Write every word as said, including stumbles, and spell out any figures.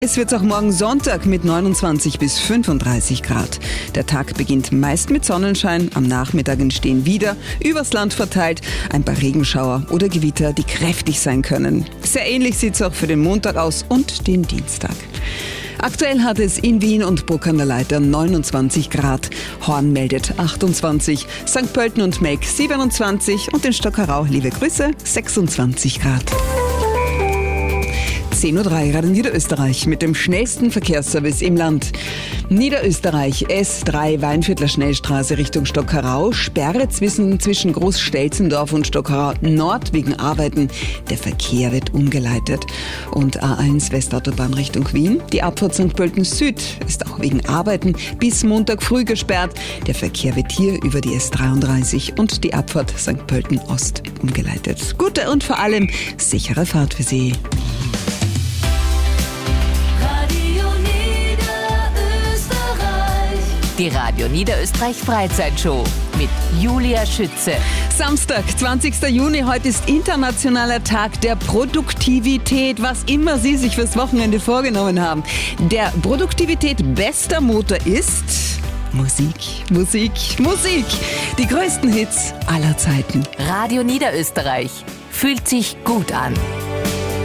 Es wird auch morgen Sonntag mit neunundzwanzig bis fünfunddreißig Grad. Der Tag beginnt meist mit Sonnenschein, am Nachmittag entstehen wieder, übers Land verteilt, ein paar Regenschauer oder Gewitter, die kräftig sein können. Sehr ähnlich sieht es auch für den Montag aus und den Dienstag. Aktuell hat es in Wien und Bruck an der Leiter neunundzwanzig Grad. Horn meldet achtundzwanzig, Sankt Pölten und Melk siebenundzwanzig und in Stockerau, liebe Grüße, sechsundzwanzig Grad. zehn Uhr drei, gerade in Niederösterreich mit dem schnellsten Verkehrsservice im Land. Niederösterreich, S drei, Weinviertler Schnellstraße Richtung Stockerau, Sperre zwischen, zwischen Großstelzendorf und Stockerau Nord wegen Arbeiten. Der Verkehr wird umgeleitet. Und A eins Westautobahn Richtung Wien. Die Abfahrt Sankt Pölten Süd ist auch wegen Arbeiten bis Montag früh gesperrt. Der Verkehr wird hier über die S dreiunddreißig und die Abfahrt Sankt Pölten Ost umgeleitet. Gute und vor allem sichere Fahrt für Sie. Die Radio Niederösterreich Freizeitshow mit Julia Schütze. Samstag, zwanzigster Juni, heute ist internationaler Tag der Produktivität, was immer Sie sich fürs Wochenende vorgenommen haben. Der Produktivität bester Motor ist Musik, Musik, Musik. Die größten Hits aller Zeiten. Radio Niederösterreich fühlt sich gut an.